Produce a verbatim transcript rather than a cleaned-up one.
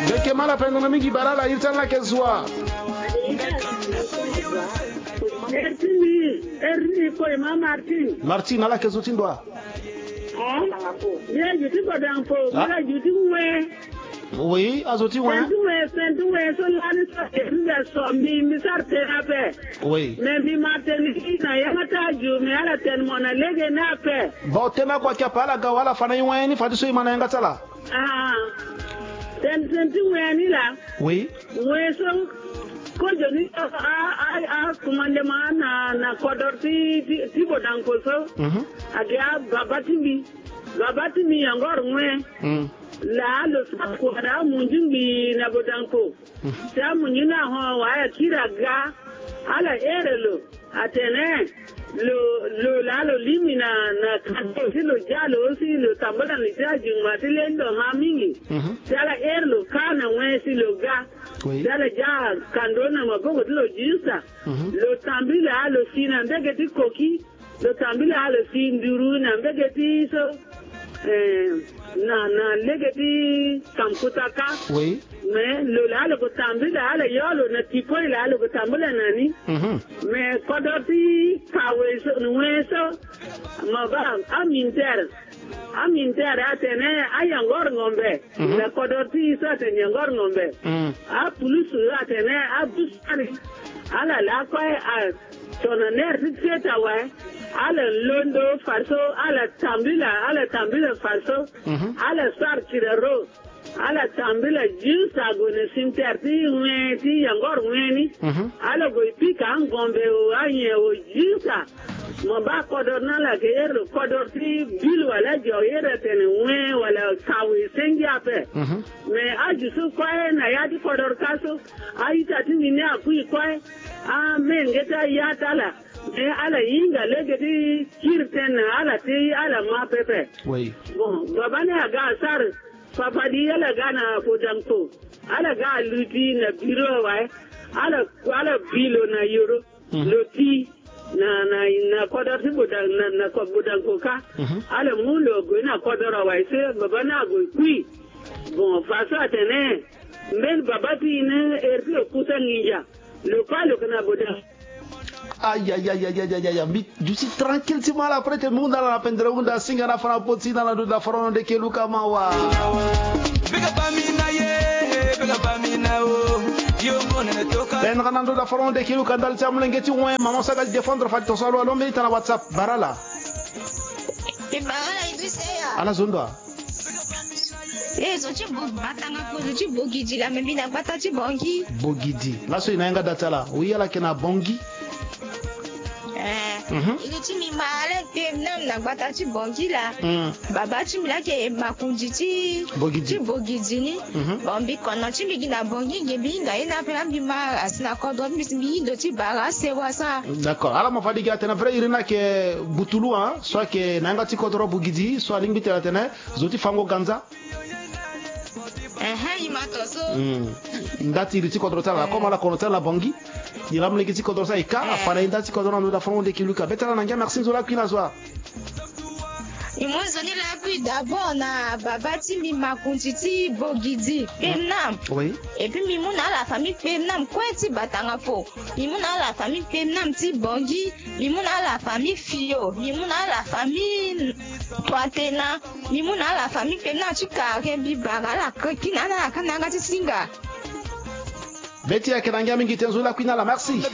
Beke mala pendona mingi barala irtan la kezwa. Ertini, ertini koy ma Martin. Martin ala kezutindwa. Ah, ya juti ko dan fo, ya juti we. Oui, azoti wa. Sentu we, sentu we so lani so enda so mi mi sarte ape. Oui. Me bi mateni na ya mata ju me ala ten mona lege na ape. Ba tema kwa kia pala gawala fana yweni fadiso imana yanga tala. Ah. Sen sentu we ni la. Oui. We so ko joni a a a commandement na na kodorti ti bodan ko so. Mhm. Agia babati mi. Babati mi ngor ngwe. Mhm. La lo ko da munjingi na bodan ko. Sa munjina ho wa ya kira ga ala erelo atene lo lo la lo limina na kanto si lo jalo si lo tambala ni taji matilendo hamingi. Sala erlo kana we si lo ga. Sala ja kandona mabogo lo jinsa. Lo tambila lo sina ndege ti koki. Lo tambila lo sinduru na ndege ti so eh na na legeti kamputaka. Oui. Mais le la le tambila ala yolo na tipo la le tambila nani. Mhm. Mais kodoti kawe so nweso maba aminter. Aminter atene ayangor ngombe. La kodoti so atene ngor ngombe. A pulusu atene a busari. Ala la kwa a tonaner tseta wa. Ala londo farso ala tambila ala tambila farso ala sar tirero ala tambila jinsa gone sinterti weti yangor weni ala go pika ngombe o anye o jinsa mo ba kodorna la gero kodorti bil wala joyere tene we wala kawi sengi ape me aju su kwae na yadi kodor kaso aita tinini akui kwae a mengeta yatala e ala yinga legedi kirten ala ti ala ma pepe. Oui. Bon, babane aga sar papa di ala gana podanko. Ala ga luti na biro wa. Ala ala bilo na euro. Loti na na na kodar ti bodan na na ko bodanko ka. Ala mulo go na kodara wa se babana go kui. Bon, faso atene men babati ne erti okuta ninja. Le palo kana bodan. Aïe aïe aïe aïe aïe aïe aïe. Je suis tranquille si mal après te monde dans la pendra unda singa na fana poti dans la da frono de keluka mawa. Biga pamina ye, biga pamina o. Yo mona toka. Ben ranando da frono de keluka dal chamlengeti ouais maman ça va défendre fa to solo lo milita na WhatsApp barala. E barala idrisea. Ala zondwa. Eh so chi bo batanga ko chi bogiji la membi na bata chi bongi. Bogidi. La so inaenga datala. Oui ala kena bongi. Ili ti mi male pe nam na gbata ti bongi la. Baba ti mi la ke makunji ti ti bogiji ni. Bombi kono ti mi gina bongi ge bi nga ina pe am bi ma asina ko do mi mi do ti bara se wasa. D'accord. Ala ma fadi ga tena vrai irina ke butulu hein, soit ke nanga ti kodro bogiji, soit lingbi tela tena zoti fango ganza. Eh ima to so. Ndati iri ti kodro tala comme ala kono tala bongi. Il a mis les petits codons ça et car afin d'indati codons nous d'affaires de kiluka betala nanga merci zola kina zwa imozoni la puis d'abord na babati mi makuntiti bogidi penam oui et puis mi muna la famille penam kweti batanga fo mi muna la famille penam ti bongi mi muna la famille fio mi muna la famille twatena mi muna la famille penam ti kare bi bagala kina na kananga ti singa Beti ya kenanga mingi tenzo la kwina la merci.